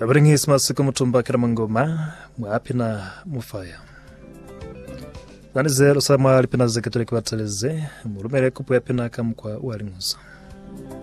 Tabaringi smasiku mutumba kira mangoma mwapina mufaya. Nani zero sama alipina zeketole kwa teleze murumere kupu yapina kamukwa waringuzo.